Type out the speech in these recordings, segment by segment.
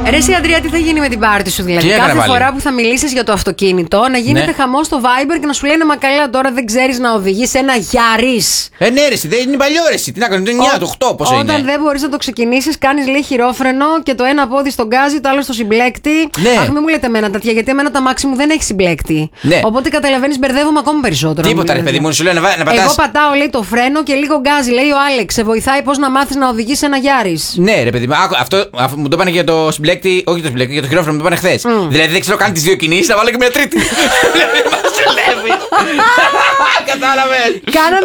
Ρε εσύ Αντρία, τι θα γίνει με την πάρτι σου δηλαδή? Κάθε φορά που θα μιλήσεις για το αυτοκίνητο, να γίνεται χαμός στο Viber και να σου λένε μα καλά τώρα δεν ξέρεις να οδηγείς ένα Γιάρις. Ναι, ρε, δεν είναι παλιό ρε. Τι να κάνεις, το 9, το 8, πόσο είναι. Όταν δεν μπορείς να το ξεκινήσεις, κάνεις λέει χειρόφρενο και το ένα πόδι στον γκάζι, το άλλο στο συμπλέκτη. Ναι. Αχ, μην μου λέτε εμένα τέτοια, γιατί εμένα τα μάξι μου δεν έχει συμπλέκτη. Ναι. Οπότε καταλαβαίνεις, μπερδεύομαι ακόμα περισσότερο. Τίποτα, ρε παιδί μου, σου λέω να πατάς. Εγώ πατάω λέει το φρένο και λίγο γκάζι. Λέει ο Άλεξ, σε βοηθάει πώς να μάθεις να οδηγείς ένα Γιάρις. Ναι, ρε παιδί μου, αυτό μου το είπανε για το συμπλέκτη, όχι το συμπλέκτη, για το χειρόφρενο μου το είπανε χθες. Δηλαδή δεν ξέρω καν τις δύο κινήσεις, να βάλω και μια τρίτη. Κατάλαβες.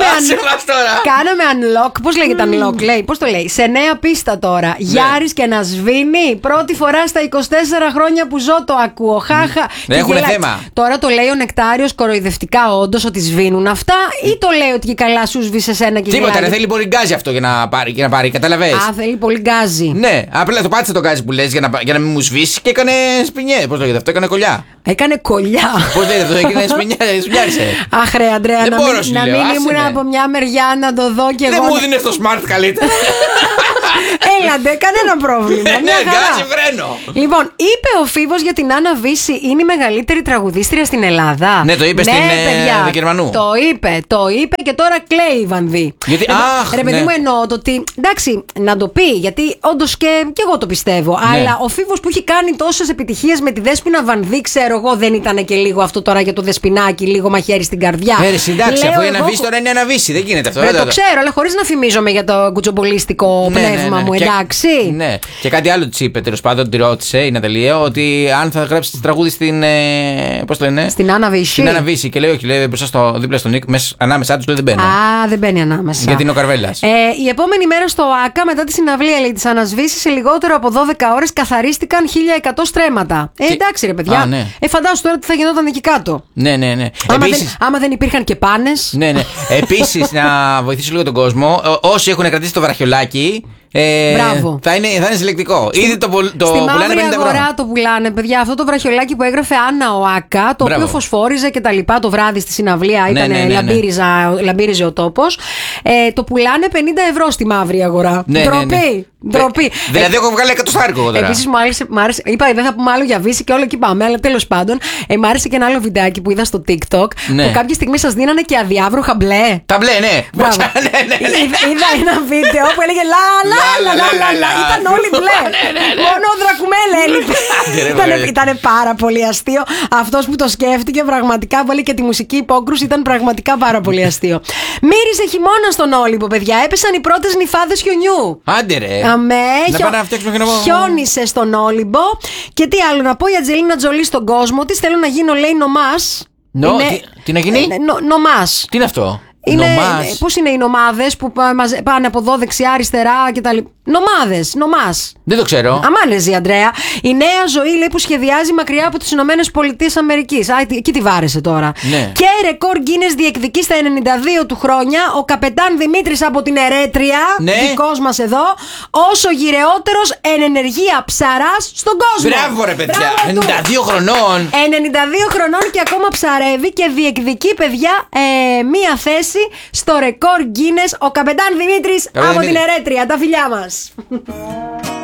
Κάναμε unlock. Πώς λέγεται unlock, λέει, πώς το λέει? Σε νέα πίστα τώρα. Γιάρις και να σβήνει. Πρώτη φορά στα 24 χρόνια που ζω το ακούω. Χάχα. Έχουν θέμα. Τώρα το λέει ο Νεκτάριος κοροϊδευτικά όντως ότι σβήνουν αυτά, ή το λέει ότι και καλά σου σβήσε ένα και τίποτα, δεν θέλει πολύ γκάζι αυτό για να πάρει, καταλαβες. Α, θέλει πολύ γκάζι. Ναι, απλά το πάτησε το γκάζι που λες για να μην μου σβήσει και έκανε σπινιέ. Πώς το λέγεται αυτό, έκανε κολλιά. Έκανε κολλιά. Πώς λέγεται αυτό, έκανε σπινιάρισε. Αχ, ρε Αντρέα, να μην ήμουν από μια μεριά να το δω κι εγώ. Δεν μου δίνεις το smart καλύτερα. Έλαντε, κανένα πρόβλημα. Ναι, γκάζι φρένο. Λοιπόν, είπε ο Φίβος για την Άννα Βύση, είναι η μεγαλύτερη τραγουδίστρια στην Ελλάδα. Ναι, το είπε στην Δικερμανού. Το είπε και τώρα κλαίει η Βανδύ. Γιατί, ρε παιδί μου, εννοώ το ότι. Εντάξει, να το πει, γιατί όντως και εγώ το πιστεύω. Ναι. Αλλά ο Φίβος που έχει κάνει τόσες επιτυχίες με τη Δέσποινα Βανδύ, ξέρω εγώ, δεν ήταν και λίγο αυτό τώρα για το Δεσποινάκι, λίγο μαχαίρι στην καρδιά. Εντάξει, αφού η Άννα Βύση τώρα είναι Άννα Βύση, δεν γίνεται αυτό. Το ξέρω, αλλά χωρίς να φημίζομαι για το κουτσομπολίστικο πνεύμα μου, εντάξει. Ναι. Και κάτι άλλο της είπε, τέλος πάντων, τη ρώτησε η Ναταλία, ότι αν θα γράψει τραγούδι στην. Πώς το λένε? Στην Άννα Βύση. Στην Άννα Βύση. Και λέει, όχι, λέει μπροστά δίπλα στον Νίκ, ανάμεσά του λέει δεν μπαίνει. Α, δεν μπαίνει ανάμεσα. Γιατί είναι ο Καρβέλας. Η επόμενη μέρα στο ΑΚΑ, μετά τη συναυλία λέει της Άννας Βύσης, σε λιγότερο από 12 ώρες καθαρίστηκαν 1100 στρέμματα. Εντάξει, ρε παιδιά. Ναι. Φαντάσου τώρα τι θα γινόταν εκεί κάτω. Ναι. Άμα δεν υπήρχαν και πάνες. Ναι. Επίσης, να βοηθήσω λίγο τον κόσμο, όσοι έχουν κρατήσει το βραχιολάκι. Θα είναι συλλεκτικό. Ήδη το πουλάνε 50 ευρώ. Στη μαύρη αγορά το πουλάνε, παιδιά. Αυτό το βραχιολάκι που έγραφε Άννα ΟΑΚΑ, το οποίο φωσφόριζε και τα λοιπά το βράδυ στη συναυλία, λαμπύριζε ο τόπος. Το πουλάνε 50 ευρώ στη μαύρη αγορά. Ντροπή. Δηλαδή, έχω βγάλει 100 τώρα. Επίσης, μου άρεσε. Είπα, δεν θα πούμε άλλο για Βύση και όλο εκεί πάμε, αλλά τέλος πάντων, μου άρεσε και ένα άλλο βιντεάκι που είδα στο TikTok. Που κάποια στιγμή σας δίνανε και αδιάβροχα μπλε. Τα μπλε, ναι. Είδα ένα βίντεο που έλεγε λα. Ήταν όλοι μπλε. Μόνο ο Δρακουμέλ έλειπε. Ήταν πάρα πολύ αστείο. Αυτός που το σκέφτηκε πραγματικά, που έλεγε και τη μουσική υπόκρουση, ήταν πραγματικά πάρα πολύ αστείο. Μύριζε χειμώνα στον Όλυμπο, παιδιά. Έπεσαν οι πρώτες νυφάδες χιονιού. Άντε ρε. Χιόνισε στον Όλυμπο. Και τι άλλο να πω, η Ατζελίνα Τζολί στον κόσμο της. Θέλω να γίνω, λέει, νομάς. Τι να γίνει? Νομάς. Τι είναι αυτό? Πώς είναι οι νομάδες που πάνε από εδώ δεξιά-αριστερά και τα λοιπά? Νομάς. Δεν το ξέρω. Αμάνεζη, Αντρέα. Η νέα ζωή, λέει, που σχεδιάζει μακριά από τις Ηνωμένες Πολιτείες Αμερικής. Εκεί τη βάρεσε τώρα. Ναι. Και ρεκόρ Γκίνες διεκδικεί στα 92 του χρόνια ο καπετάν Δημήτρης από την Ερέτρια. Ναι. Δικός μας εδώ. Όσο γυρεότερος εν ενεργεία ψαράς στον κόσμο. Μπράβο, ρε παιδιά. 92 χρονών. 92 χρονών και ακόμα ψαρεύει και διεκδικεί, παιδιά, μία θέση στο ρεκόρ Γκίνες ο καπετάν Δημήτρης από την Ερέτρια. Τα φιλιά μας.